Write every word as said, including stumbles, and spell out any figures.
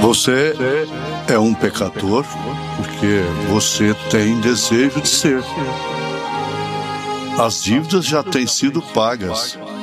Você é um pecador porque você tem desejo de ser. As dívidas já têm sido pagas.